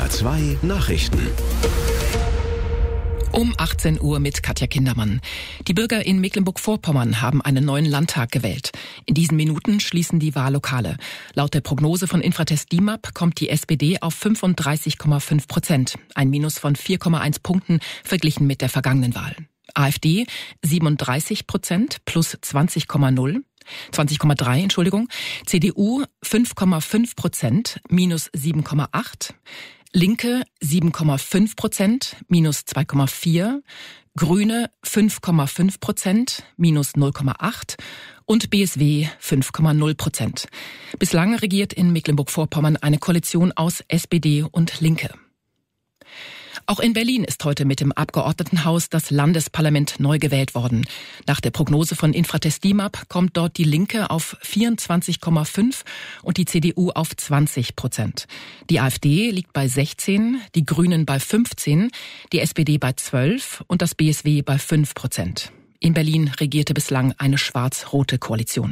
NDR 2 Nachrichten. Um 18 Uhr mit Katja Kindermann. Die Bürger in Mecklenburg-Vorpommern haben einen neuen Landtag gewählt. In diesen Minuten schließen die Wahllokale. Laut der Prognose von Infratest DIMAP kommt die SPD auf 35,5%. Ein Minus von 4,1 Punkten verglichen mit der vergangenen Wahl. AfD 37% plus 20,3, CDU 5,5%, minus 7,8, Linke 7,5%, minus 2,4, Grüne 5,5%, minus 0,8 und BSW 5,0%. Bislang regiert in Mecklenburg-Vorpommern eine Koalition aus SPD und Linke. Auch in Berlin ist heute mit dem Abgeordnetenhaus das Landesparlament neu gewählt worden. Nach der Prognose von Infratest DIMAP kommt dort die Linke auf 24,5 und die CDU auf 20%. Die AfD liegt bei 16, die Grünen bei 15, die SPD bei 12 und das BSW bei 5%. In Berlin regierte bislang eine schwarz-rote Koalition.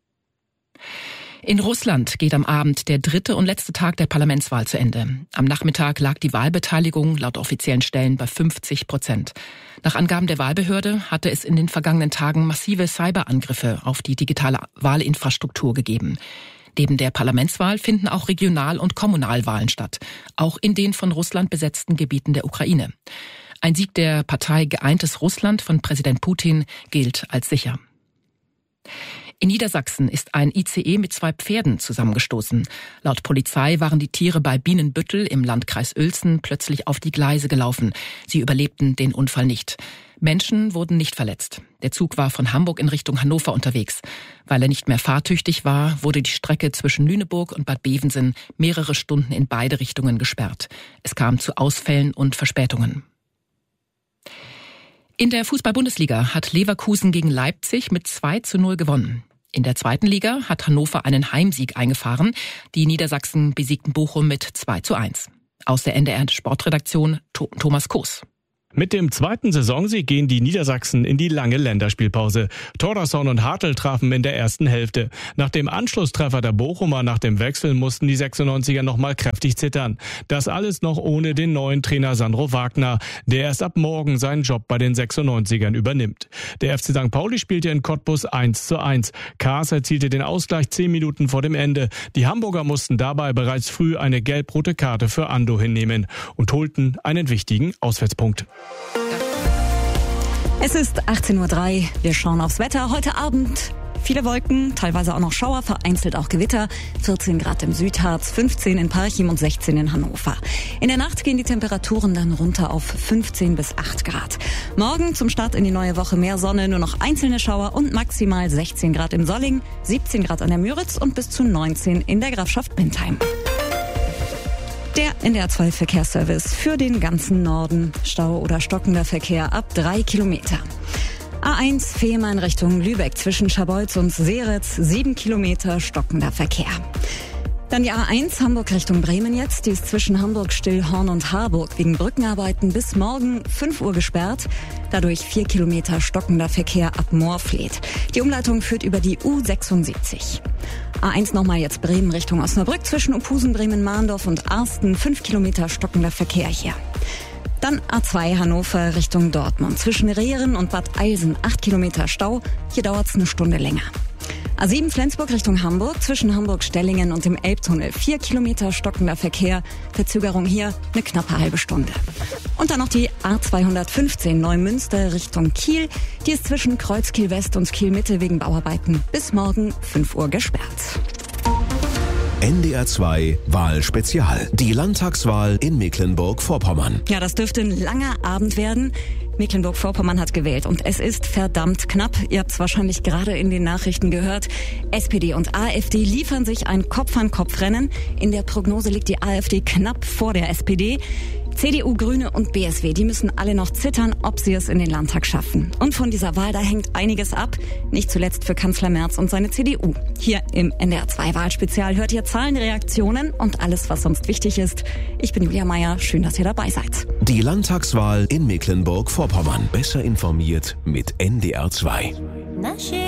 In Russland geht am Abend der dritte und letzte Tag der Parlamentswahl zu Ende. Am Nachmittag lag die Wahlbeteiligung laut offiziellen Stellen bei 50%. Nach Angaben der Wahlbehörde hatte es in den vergangenen Tagen massive Cyberangriffe auf die digitale Wahlinfrastruktur gegeben. Neben der Parlamentswahl finden auch Regional- und Kommunalwahlen statt, auch in den von Russland besetzten Gebieten der Ukraine. Ein Sieg der Partei Geeintes Russland von Präsident Putin gilt als sicher. In Niedersachsen ist ein ICE mit 2 Pferden zusammengestoßen. Laut Polizei waren die Tiere bei Bienenbüttel im Landkreis Uelzen plötzlich auf die Gleise gelaufen. Sie überlebten den Unfall nicht. Menschen wurden nicht verletzt. Der Zug war von Hamburg in Richtung Hannover unterwegs. Weil er nicht mehr fahrtüchtig war, wurde die Strecke zwischen Lüneburg und Bad Bevensen mehrere Stunden in beide Richtungen gesperrt. Es kam zu Ausfällen und Verspätungen. In der Fußball-Bundesliga hat Leverkusen gegen Leipzig mit 2:0 gewonnen. In der zweiten Liga hat Hannover einen Heimsieg eingefahren. Die Niedersachsen besiegten Bochum mit 2:1. Aus der NDR Sportredaktion Thomas Koos. Mit dem zweiten Saisonsieg gehen die Niedersachsen in die lange Länderspielpause. Thordarson und Hartl trafen in der ersten Hälfte. Nach dem Anschlusstreffer der Bochumer nach dem Wechsel mussten die 96er nochmal kräftig zittern. Das alles noch ohne den neuen Trainer Sandro Wagner, der erst ab morgen seinen Job bei den 96ern übernimmt. Der FC St. Pauli spielte in Cottbus 1:1. Kaas erzielte den Ausgleich 10 Minuten vor dem Ende. Die Hamburger mussten dabei bereits früh eine gelb-rote Karte für Ando hinnehmen und holten einen wichtigen Auswärtspunkt. Es ist 18:03 Uhr. Wir schauen aufs Wetter. Heute Abend viele Wolken, teilweise auch noch Schauer, vereinzelt auch Gewitter. 14 Grad im Südharz, 15 in Parchim und 16 in Hannover. In der Nacht gehen die Temperaturen dann runter auf 15 bis 8 Grad. Morgen zum Start in die neue Woche mehr Sonne, nur noch einzelne Schauer und maximal 16 Grad im Solling, 17 Grad an der Müritz und bis zu 19 in der Grafschaft Bentheim. Der NDR 2 Verkehrsservice für den ganzen Norden. Stau oder stockender Verkehr ab 3 Kilometer. A1 Fehmarn Richtung Lübeck zwischen Scharbeutz und Seretz, 7 Kilometer stockender Verkehr. Dann die A1 Hamburg Richtung Bremen jetzt. Die ist zwischen Hamburg, Stillhorn und Harburg wegen Brückenarbeiten bis morgen 5 Uhr gesperrt. Dadurch 4 Kilometer stockender Verkehr ab Moorfleet. Die Umleitung führt über die U76. A1 nochmal jetzt Bremen Richtung Osnabrück zwischen Uphusen, Bremen-Mahndorf und Arsten. 5 Kilometer stockender Verkehr hier. Dann A2 Hannover Richtung Dortmund. Zwischen Rehren und Bad Eilsen 8 Kilometer Stau. Hier dauert es eine Stunde länger. A7 Flensburg Richtung Hamburg, zwischen Hamburg-Stellingen und dem Elbtunnel 4 Kilometer stockender Verkehr. Verzögerung hier eine knappe halbe Stunde. Und dann noch die A215 Neumünster Richtung Kiel. Die ist zwischen Kreuzkiel West und Kiel Mitte wegen Bauarbeiten bis morgen 5 Uhr gesperrt. NDR 2 Wahlspezial. Die Landtagswahl in Mecklenburg-Vorpommern. Ja, das dürfte ein langer Abend werden. Mecklenburg-Vorpommern hat gewählt und es ist verdammt knapp. Ihr habt es wahrscheinlich gerade in den Nachrichten gehört. SPD und AfD liefern sich ein Kopf-an-Kopf-Rennen. In der Prognose liegt die AfD knapp vor der SPD. CDU, Grüne und BSW, die müssen alle noch zittern, ob sie es in den Landtag schaffen. Und von dieser Wahl, da hängt einiges ab. Nicht zuletzt für Kanzler Merz und seine CDU. Hier im NDR 2 Wahlspezial hört ihr Zahlen, Reaktionen und alles, was sonst wichtig ist. Ich bin Julia Meyer, schön, dass ihr dabei seid. Die Landtagswahl in Mecklenburg-Vorpommern. Besser informiert mit NDR 2.